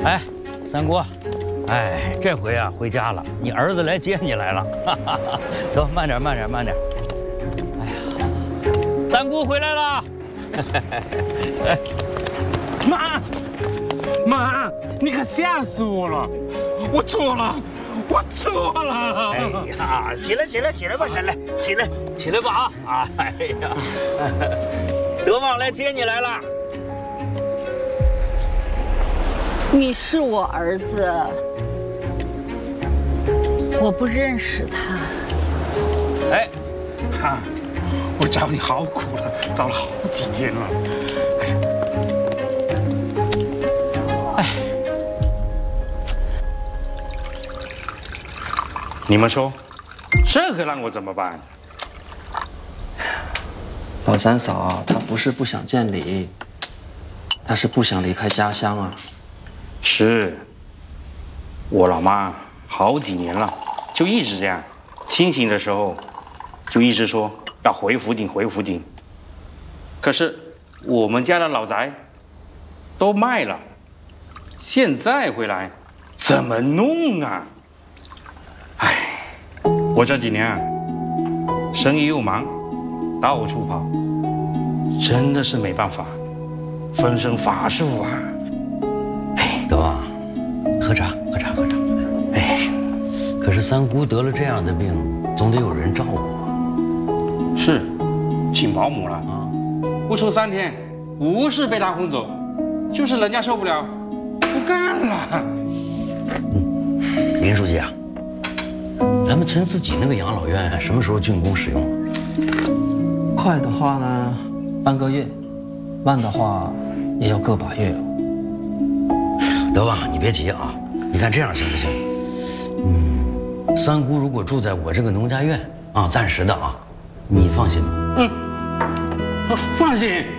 哎，三姑，哎，这回啊回家了，你儿子来接你来了。哈哈哈，走，慢点，慢点，慢点。哎呀，三姑回来了。 妈，妈，你可吓死我了！我错了，我错了！ 哎呀，起来，起来，起来吧，闪来，起来，起来吧啊！哎呀，德旺来接你来了。 你是我儿子，我不认识他。 哎， 妈，我找你好苦了，找了好几天了。 哎， 你们说，这个让我怎么办？ 老三嫂，她不是不想见你，她是不想离开家乡啊。 是，我老妈好几年了，就一直这样，清醒的时候就一直说要回福鼎，回福鼎。可是我们家的老宅都卖了，现在回来怎么弄啊？唉，我这几年啊，生意又忙，到处跑，真的是没办法，分身乏术啊。 德旺，喝茶，喝茶，喝茶。哎，可是三姑得了这样的病，总得有人照顾啊。 是，请保姆了啊，不出3天，不是被他轰走，就是人家受不了，不干了。 林书记啊，咱们村自己那个养老院什么时候竣工使用啊？ 快的话呢，半个月；慢的话，也要个把月。 德旺，你别急啊，你看这样行不行？三姑如果住在我这个农家院啊，暂时的啊，你放心吗？ 放心。